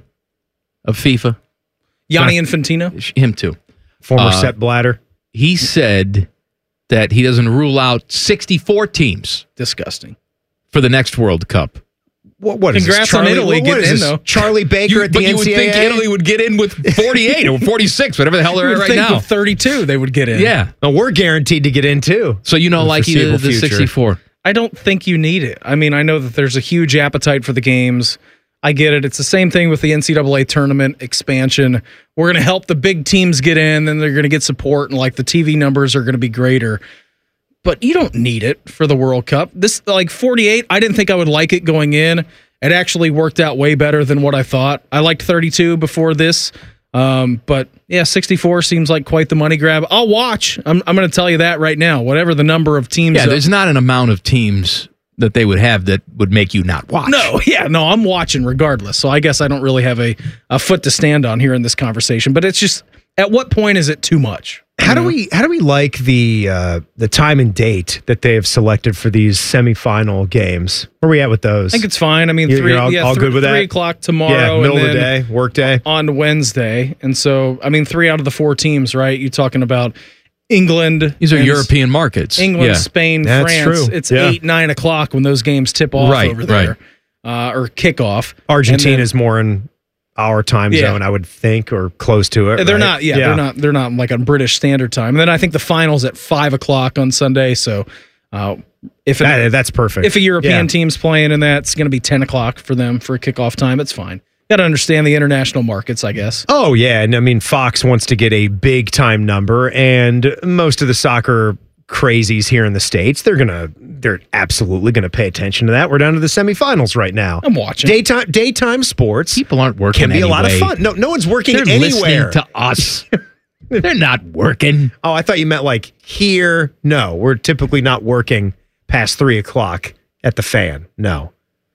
of FIFA? Gianni Not- Infantino. Him too. Former Uh, Sepp Blatter. He said that he doesn't rule out sixty-four teams Disgusting. for the next World Cup. What, what is Congrats this, on Charlie? Italy What- what getting is in, this, though. Charlie Baker You- at the but you N would C A A? think Italy would get in with forty-eight or forty-six, whatever the hell they're You at would right think now. with thirty-two they would get in. Yeah. No, we're guaranteed to get in too. So you know, In the like he did foreseeable the future. sixty-four. I don't think you need it. I mean, I know that there's a huge appetite for the games. I get it. It's the same thing with the N C double A tournament expansion. We're going to help the big teams get in, then they're going to get support, and like the T V numbers are going to be greater. But you don't need it for the World Cup. This, like forty-eight, I didn't think I would like it going in. It actually worked out way better than what I thought. I liked thirty-two before this. Um, but yeah, sixty-four seems like quite the money grab. I'll watch. I'm, I'm going to tell you that right now. Whatever the number of teams. Yeah, are- there's not an amount of teams that they would have that would make you not watch. No, yeah, no, I'm watching regardless. So I guess I don't really have a, a foot to stand on here in this conversation. But it's just, at what point is it too much? How do we how do we like the uh, the time and date that they have selected for these semifinal games? Where are we at with those? I think it's fine. I mean, You're- three, you're all- yeah, all three, good with that? three o'clock tomorrow. Yeah, middle and of the then day, work day. on Wednesday. And so, I mean, three out of the four teams, right? You're talking about England. These are and European markets. England, Yeah. Spain, That's France. true. It's Yeah. eight, nine o'clock when those games tip off Right, over there, uh, or kickoff. Argentina's more in our time Yeah. zone, I would think, or close to it. They're right? not, yeah, they're not, they're not like on British Standard Time. And then I think the finals at five o'clock on Sunday. So, uh, if it, That- that's perfect. if a European Yeah. team's playing in that, it's going to be ten o'clock for them for a kickoff time. It's fine. Got to understand the international markets, I guess. Oh yeah, and I mean Fox wants to get a big time number, and most of the soccer crazies here in the States, they're gonna, they're absolutely gonna pay attention to that. We're down to the semifinals right now. I'm watching daytime daytime sports. People aren't working. Can be a lot of anyway. fun. No, no one's working They're anywhere. listening to us. They're not working. Oh, I thought you meant like here. No, we're typically not working past three o'clock at the Fan. No,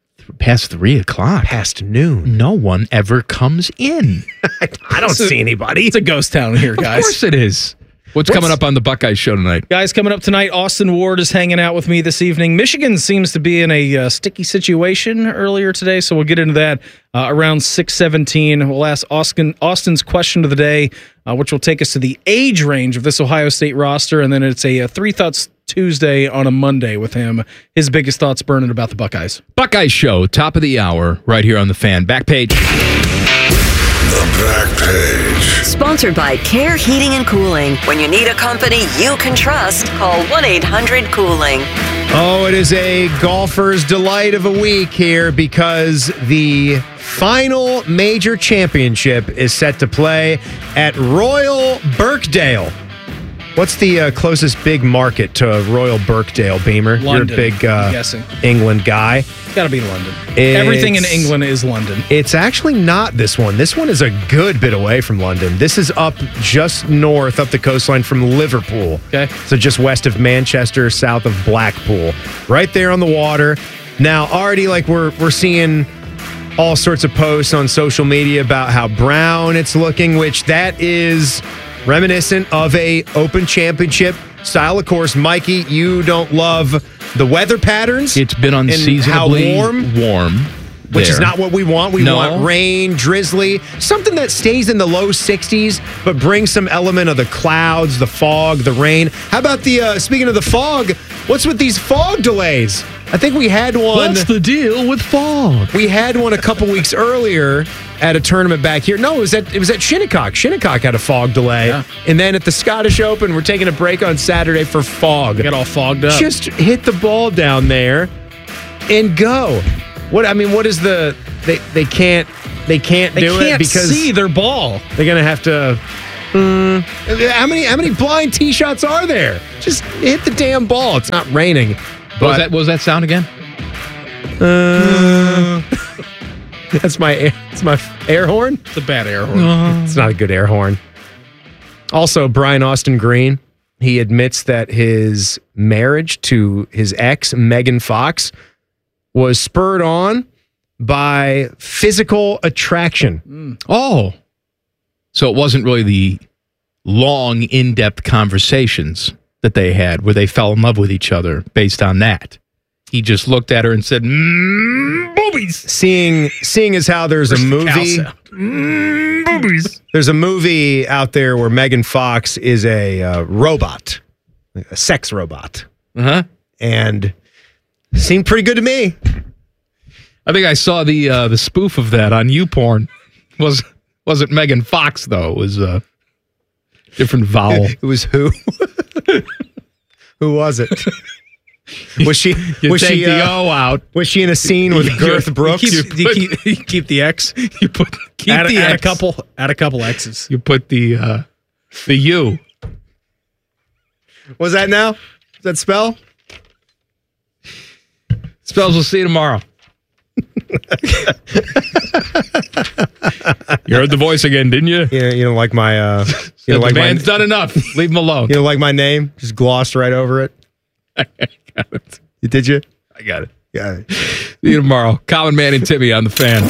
Past three o'clock. past noon. No one ever comes in. I don't see anybody. It's a ghost town here, guys. Of course it is. What's, What's- coming up on the Buckeye Show tonight? Guys, coming up tonight, Austin Ward is hanging out with me this evening. Michigan seems to be in a uh, sticky situation earlier today, so we'll get into that uh, around six seventeen. We'll ask Austin, Austin's question of the day, uh, which will take us to the age range of this Ohio State roster, and then it's a, uh Three Thoughts Tuesday on a Monday with him. His biggest thoughts burning about the Buckeyes. Buckeye Show, top of the hour, right here on the Fan. Back page. The back page. Sponsored by Care Heating and Cooling. When you need a company you can trust, call one eight hundred cooling. Oh, it is a golfer's delight of a week here because the final major championship is set to play at Royal Birkdale. What's the uh, closest big market to Royal Birkdale, Beamer? London, You're a big uh, I'm guessing. England guy. Got to be London. It's- Everything in England is London. It's actually not this one. This one is a good bit away from London. This is up just north, up the coastline from Liverpool. Okay. So just west of Manchester, south of Blackpool. Right there on the water. Now, already like we're we're seeing all sorts of posts on social media about how brown it's looking, which that is reminiscent of a Open Championship style. Of course, Mikey, you don't love the weather patterns. It's been and unseasonably how warm. warm Which is there. not what we want. We No. want rain, drizzly, something that stays in the low sixties, but brings some element of the clouds, the fog, the rain. How about the, uh, speaking of the fog, what's with these fog delays? I think we had one. What's the deal with fog? We had one a couple weeks earlier at a tournament back here. No, it was at it was at Shinnecock. Shinnecock had a fog delay, Yeah. and then at the Scottish Open, we're taking a break on Saturday for fog. Get all fogged up. Just hit the ball down there and go. What I mean, what is the they they can't they can't They do can't it because see their ball. they're gonna have to. Mm, how many how many blind tee shots are there? Just hit the damn ball. It's not raining. What was that? What was that sound again? Uh, that's my air, it's my air horn. It's a bad air horn. It's not a good air horn. Also, Brian Austin Green, he admits that his marriage to his ex, Megan Fox, was spurred on by physical attraction. Mm. Oh. So it wasn't really the long, in-depth conversations that they had where they fell in love with each other based on that. He just looked at her and said, mm, boobies. Seeing, seeing as how there's a movie. Mm, boobies. There's a movie out there where Megan Fox is a uh, robot, a sex robot. Uh-huh. And seemed pretty good to me. I think I saw the uh, the spoof of that on YouPorn. Was wasn't Megan Fox though? It was a different vowel. It was who? Who was it? Was she? You was take she? the uh, O out. Was she in a scene with Garth Brooks? You keep, you keep, you keep the X. You put keep add, the add a X. couple. Add a couple X's. You put the uh, the U. Was that now? Does that spell? Spells. We'll see you tomorrow. You heard the voice again, didn't you? You, you don't like my. Uh, you the don't like my, man's done enough. Leave him alone. You don't like my name? Just glossed right over it. I got it. You did you? I got it. Yeah. See you tomorrow. Common Man and Timmy on the Fan.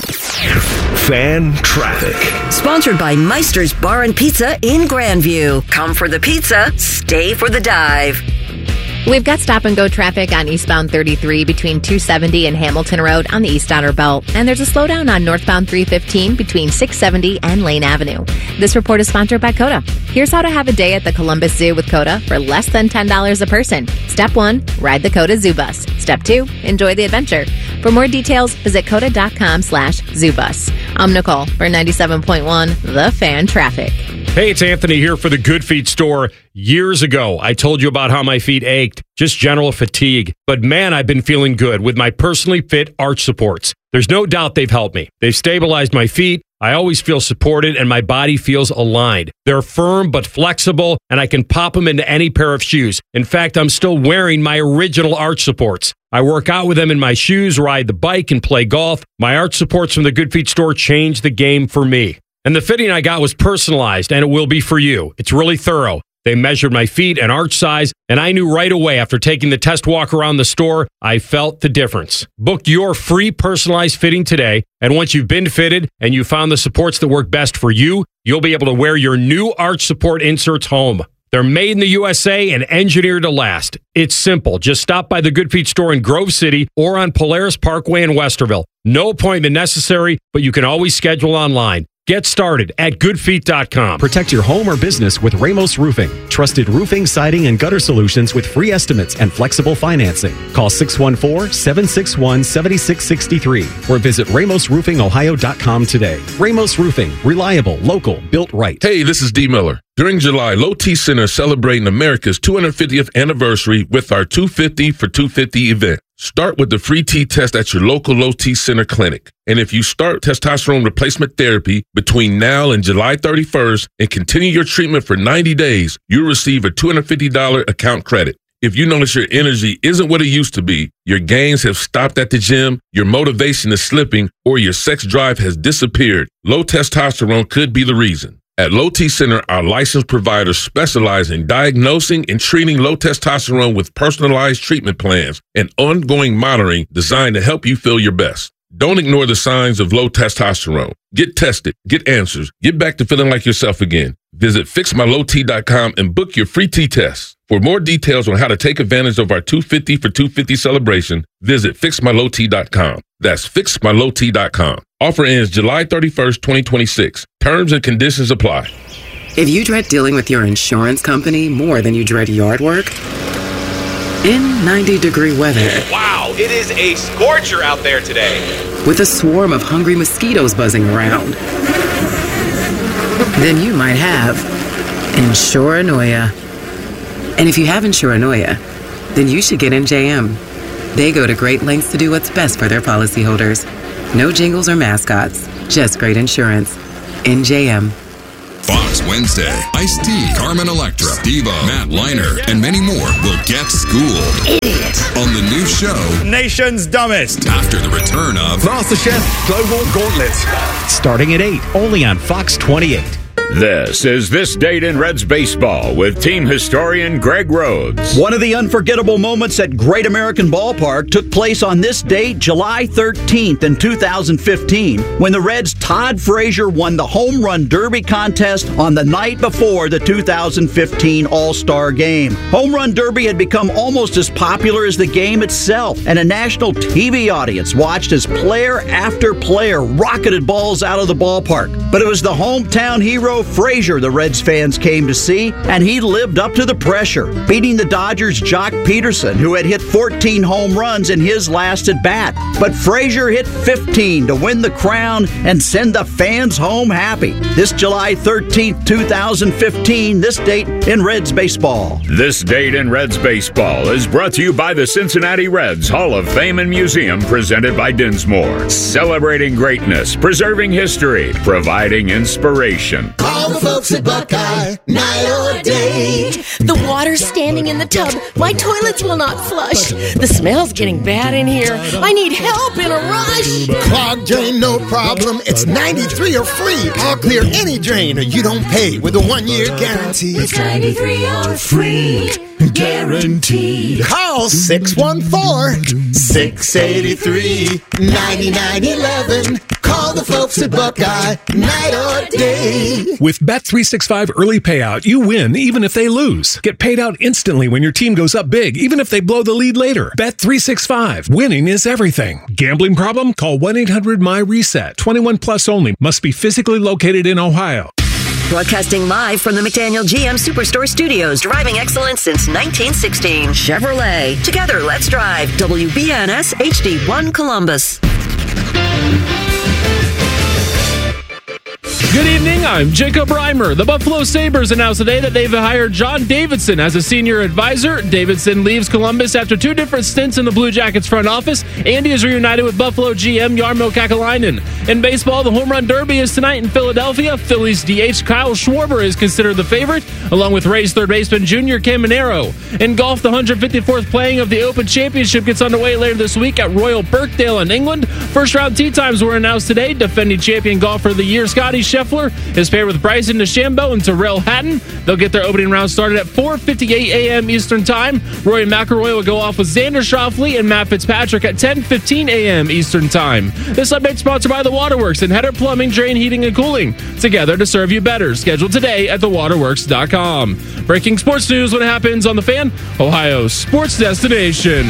Fan traffic. Sponsored by Meister's Bar and Pizza in Grandview. Come for the pizza, stay for the dive. We've got stop and go traffic on eastbound thirty-three between two seventy and Hamilton Road on the East Outer Belt. And there's a slowdown on northbound three fifteen between six seventy and Lane Avenue. This report is sponsored by Coda. Here's how to have a day at the Columbus Zoo with Coda for less than ten dollars a person. Step one, ride the Coda Zoo Bus. Step two, enjoy the adventure. For more details, visit coda.com slash zoo bus. I'm Nicole for ninety-seven point one The Fan Traffic. Hey, it's Anthony here for the Good Feet store. Years ago, I told you about how my feet ached, just general fatigue. But man, I've been feeling good with my personally fit arch supports. There's no doubt they've helped me. They've stabilized my feet. I always feel supported and my body feels aligned. They're firm but flexible, and I can pop them into any pair of shoes. In fact, I'm still wearing my original arch supports. I work out with them in my shoes, ride the bike, and play golf. My arch supports from the Good Feet store changed the game for me. And the fitting I got was personalized, and it will be for you. It's really thorough. They measured my feet and arch size, and I knew right away after taking the test walk around the store, I felt the difference. Book your free personalized fitting today, and once you've been fitted and you found the supports that work best for you, you'll be able to wear your new arch support inserts home. They're made in the U S A and engineered to last. It's simple. Just stop by the Good Feet store in Grove City or on Polaris Parkway in Westerville. No appointment necessary, but you can always schedule online. Get started at good feet dot com. Protect your home or business with Ramos Roofing. Trusted roofing, siding, and gutter solutions with free estimates and flexible financing. Call six one four, seven six one, seven six six three or visit ramos roofing ohio dot com today. Ramos Roofing. Reliable, local, built right. Hey, this is D. Miller. During July, Low T Center is celebrating America's two hundred fiftieth anniversary with our two fifty for two fifty event. Start with the free T test at your local Low T Center clinic. And if you start testosterone replacement therapy between now and July thirty-first and continue your treatment for ninety days, you'll receive a two hundred fifty dollars account credit. If you notice your energy isn't what it used to be, your gains have stopped at the gym, your motivation is slipping, or your sex drive has disappeared, low testosterone could be the reason. At Low T Center, our licensed providers specialize in diagnosing and treating low testosterone with personalized treatment plans and ongoing monitoring designed to help you feel your best. Don't ignore the signs of low testosterone. Get tested, get answers, get back to feeling like yourself again. Visit fix my low t dot com and book your free T test. For more details on how to take advantage of our two fifty for two fifty celebration, visit fix my low t dot com. That's fix my low t dot com. Offer ends July thirty-first, twenty twenty-six. Terms and conditions apply. If you dread dealing with your insurance company more than you dread yard work, in ninety degree weather. Wow, it is a scorcher out there today. With a swarm of hungry mosquitoes buzzing around. Then you might have Insuranoia. And if you have Insuranoia, then you should get N J M. They go to great lengths to do what's best for their policyholders. No jingles or mascots, just great insurance. N J M. Fox Wednesday, Ice-T, Carmen Electra, Steve-O, Matt Liner, and many more will get schooled. Idiot. On the new show, Nation's Dumbest. After the return of MasterChef Global Gauntlet. Starting at eight, only on Fox twenty-eight. This is This Date in Reds Baseball with team historian Greg Rhodes. One of the unforgettable moments at Great American Ballpark took place on this date, July thirteenth in two thousand fifteen, when the Reds' Todd Frazier won the Home Run Derby contest on the night before the two thousand fifteen All-Star Game. Home Run Derby had become almost as popular as the game itself, and a national T V audience watched as player after player rocketed balls out of the ballpark. But it was the hometown hero Frazier the Reds fans came to see, and he lived up to the pressure, beating the Dodgers' Jock Peterson, who had hit fourteen home runs in his last at-bat. But Frazier hit fifteen to win the crown and send the fans home happy. This July thirteenth, two thousand fifteen, this date in Reds baseball. This Date in Reds Baseball is brought to you by the Cincinnati Reds Hall of Fame and Museum, presented by Dinsmore. Celebrating greatness, preserving history, providing inspiration. Call the folks at Buckeye, night or day. The water's standing in the tub. My toilets will not flush. The smell's getting bad in here. I need help in a rush. Clogged drain, no problem. It's ninety-three or free. I'll clear any drain or you don't pay with a one-year guarantee. It's ninety-three or free. Guaranteed. Call six one four, six eight three, nine nine one one. Call the folks at Buckeye, night or day. With Bet three sixty-five Early Payout, you win even if they lose. Get paid out instantly when your team goes up big, even if they blow the lead later. Bet three sixty-five. Winning is everything. Gambling problem? Call one eight hundred my reset. twenty-one plus only. Must be physically located in Ohio. Broadcasting live from the McDaniel G M Superstore Studios, driving excellence since nineteen sixteen. Chevrolet. Together, let's drive. W B N S H D one Columbus. Good evening, I'm Jacob Reimer. The Buffalo Sabres announced today that they've hired John Davidson as a senior advisor. Davidson leaves Columbus after two different stints in the Blue Jackets front office, and he is reunited with Buffalo G M Jarmo Kekalainen. In baseball, the Home Run Derby is tonight in Philadelphia. Phillies D H Kyle Schwarber is considered the favorite, along with Rays third baseman Junior Caminero. In golf, the one hundred fifty-fourth playing of the Open Championship gets underway later this week at Royal Birkdale in England. First round tee times were announced today. Defending champion golfer of the year, Scotty Scheffler, is paired with Bryson DeChambeau and Terrell Hatton. They'll get their opening round started at four fifty-eight a.m. Eastern Time. Rory McIlroy will go off with Xander Schauffele and Matt Fitzpatrick at ten fifteen a.m. Eastern Time. This update sponsored by The Waterworks and Header Plumbing, Drain, Heating, and Cooling. Together to serve you better. Scheduled today at the waterworks dot com. Breaking sports news when it happens on The Fan, Ohio's sports destination.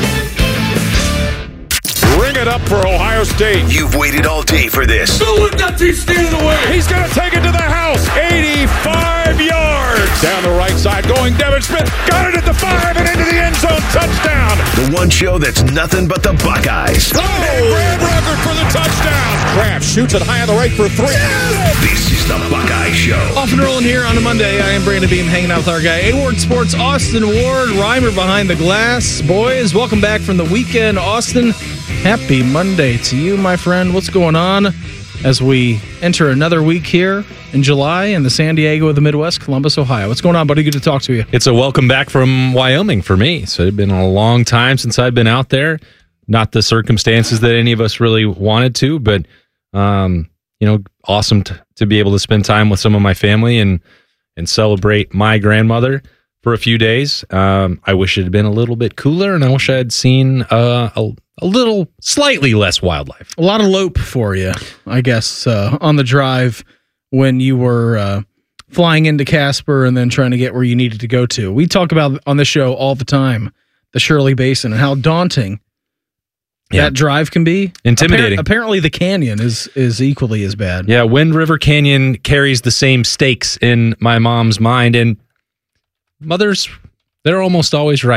Ring it up for Ohio State. You've waited all day for this. Don't let that team stand in the way. He's going to take it to the house. eighty-five yards. Down the right side going Devin Smith. Got it at the five and into the end zone. Touchdown. The one show that's nothing but the Buckeyes. Oh, and Brad Rucker for the touchdown. Kraft shoots it high on the right for three. This is the Buckeye Show. Off and rolling here on a Monday. I am Brandon Beam, hanging out with our guy, A-Ward Sports, Austin Ward, Reimer behind the glass. Boys, welcome back from the weekend. Austin, happy Monday to you, my friend. What's going on as we enter another week here in July in the San Diego of the Midwest, Columbus, Ohio? What's going on, buddy? Good to talk to you. It's a welcome back from Wyoming for me. So it's been a long time since I've been out there. Not the circumstances that any of us really wanted to, but, um, you know, awesome t- to be able to spend time with some of my family and, and celebrate my grandmother for a few days. Um, I wish it had been a little bit cooler, and I wish I had seen uh, a, a little, slightly less wildlife. A lot of lope for you, I guess, uh, on the drive when you were uh, flying into Casper and then trying to get where you needed to go to. We talk about on this show all the time the Shirley Basin and how daunting yeah. that drive can be. Intimidating. Appar- apparently, the canyon is is equally as bad. Yeah, Wind River Canyon carries the same stakes in my mom's mind, and mothers, they're almost always right.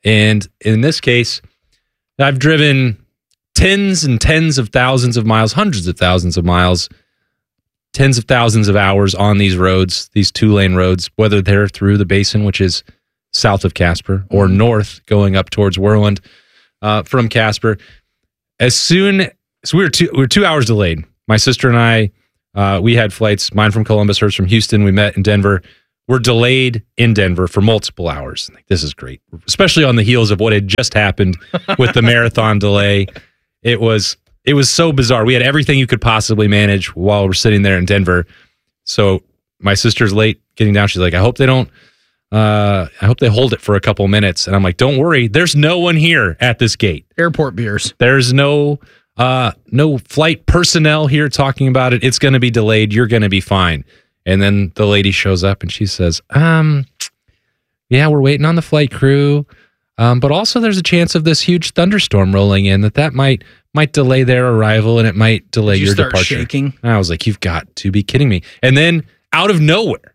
And in this case, I've driven tens and tens of thousands of miles, hundreds of thousands of miles, tens of thousands of hours on these roads, these two-lane roads, whether they're through the basin, which is south of Casper, or north going up towards Worland uh, from Casper. As soon as we were two, we were two hours delayed, my sister and I, uh, we had flights, mine from Columbus, hers from Houston. We met in Denver. We're delayed in Denver for multiple hours. Like, this is great, especially on the heels of what had just happened with the marathon delay. It was it was so bizarre. We had everything you could possibly manage while we're sitting there in Denver. So my sister's late getting down. She's like, I hope they don't, uh, I hope they hold it for a couple minutes. And I'm like, don't worry. There's no one here at this gate. Airport beers. There's no uh, no flight personnel here talking about it. It's going to be delayed. You're going to be fine. And then the lady shows up and she says, um, yeah, we're waiting on the flight crew. Um, but also there's a chance of this huge thunderstorm rolling in that that might might delay their arrival and it might delay Did you your start departure. shaking? And I was like, you've got to be kidding me. And then out of nowhere,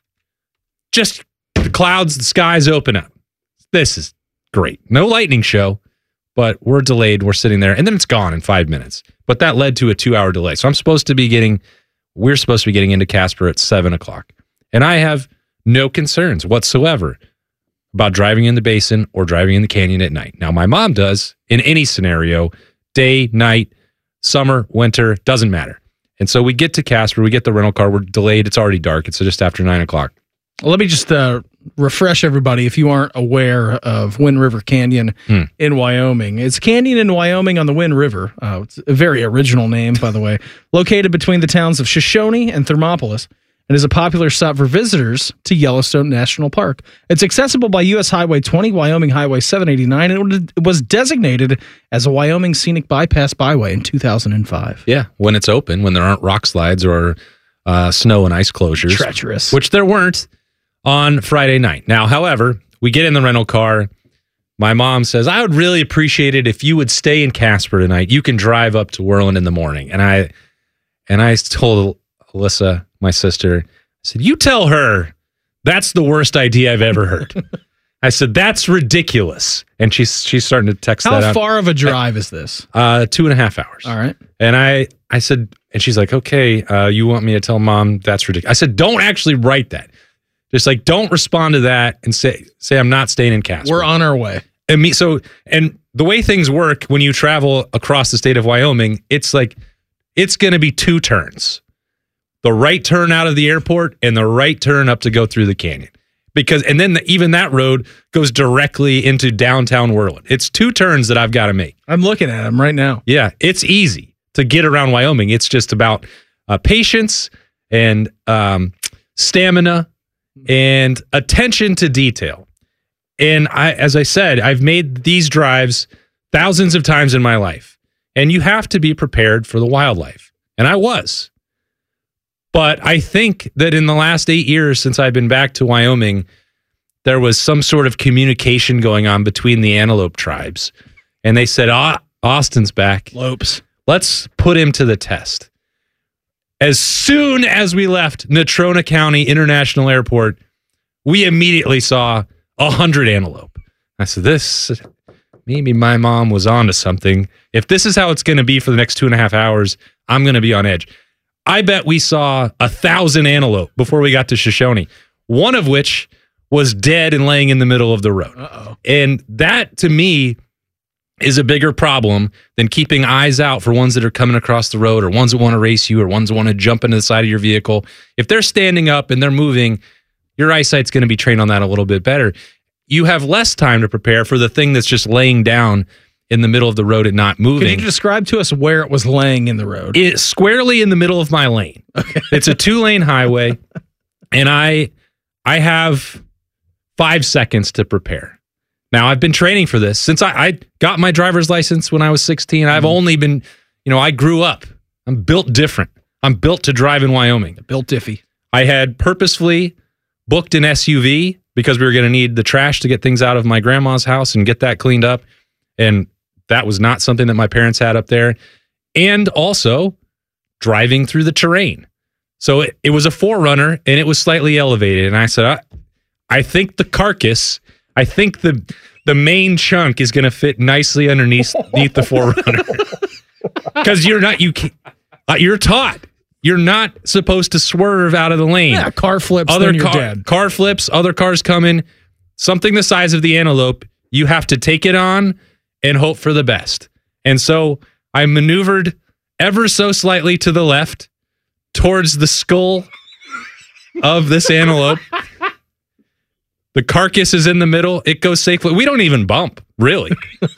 just the clouds, the skies open up. This is great. No lightning show, but we're delayed. We're sitting there and then it's gone in five minutes. But that led to a two hour delay. So I'm supposed to be getting, we're supposed to be getting into Casper at seven o'clock. And I have no concerns whatsoever about driving in the basin or driving in the canyon at night. Now, my mom does in any scenario, day, night, summer, winter, doesn't matter. And so we get to Casper, we get the rental car, we're delayed, it's already dark, it's just after nine o'clock. Well, let me just uh, refresh everybody if you aren't aware of Wind River Canyon Hmm. in Wyoming. It's a canyon in Wyoming on the Wind River. Uh, it's a very original name, by the way. Located between the towns of Shoshone and Thermopolis, and is a popular stop for visitors to Yellowstone National Park. It's accessible by U S Highway twenty, Wyoming Highway seven eighty-nine, and it was designated as a Wyoming Scenic Bypass Byway in two thousand five. Yeah, when it's open, when there aren't rock slides or uh, snow and ice closures. Treacherous. Which there weren't on Friday night. Now, however, we get in the rental car. My mom says, I would really appreciate it if you would stay in Casper tonight. You can drive up to Worland in the morning. And I and I told Alyssa, my sister, I said, you tell her that's the worst idea I've ever heard. I said, that's ridiculous. And she's she's starting to text How that out. far of a drive is this? Uh, two and a half hours. All right. And I, I said, and she's like, okay, uh, you want me to tell mom that's ridiculous? I said, don't actually write that. Just like, don't respond to that and say, say I'm not staying in Casper. We're on our way. And me, so, and the way things work when you travel across the state of Wyoming, it's like, it's going to be two turns. The right turn out of the airport and the right turn up to go through the canyon. Because, and then the, even that road goes directly into downtown Worland. It's two turns that I've got to make. I'm looking at them right now. Yeah, it's easy to get around Wyoming. It's just about uh, patience and um, stamina and attention to detail. And I, as I said, I've made these drives thousands of times in my life. And you have to be prepared for the wildlife. And I was. But I think that in the last eight years since I've been back to Wyoming, there was some sort of communication going on between the antelope tribes. And they said, ah, Austin's back. Lopes. Let's put him to the test. As soon as we left Natrona County International Airport, we immediately saw a hundred antelope. I said, this, maybe my mom was onto something. If this is how it's going to be for the next two and a half hours, I'm going to be on edge. I bet we saw a thousand antelope before we got to Shoshone, one of which was dead and laying in the middle of the road. Uh-oh. And that, to me, is a bigger problem than keeping eyes out for ones that are coming across the road or ones that want to race you or ones that want to jump into the side of your vehicle. If they're standing up and they're moving, your eyesight's going to be trained on that a little bit better. You have less time to prepare for the thing that's just laying down in the middle of the road and not moving. Can you describe to us where it was laying in the road? It's squarely in the middle of my lane. Okay. It's a two-lane highway, and I I have five seconds to prepare. Now, I've been training for this since I, I got my driver's license when I was sixteen. I've mm-hmm. only been, you know, I grew up. I'm built different. I'm built to drive in Wyoming. Built diffy. I had purposefully booked an S U V because we were going to need the trash to get things out of my grandma's house and get that cleaned up. And that was not something that my parents had up there. And also driving through the terrain. So it, it was a four runner and it was slightly elevated. And I said, I, I think the carcass, I think the the main chunk is going to fit nicely underneath, underneath the four runner. Because you're not, you can't, uh, you're taught. You're not supposed to swerve out of the lane. Yeah, car flips, other then you're car, dead. Car flips, other cars come in. Something the size of the Antelope, you have to take it on and hope for the best. And so I maneuvered ever so slightly to the left towards the skull of this Antelope. The carcass is in the middle. It goes safely. We don't even bump, really.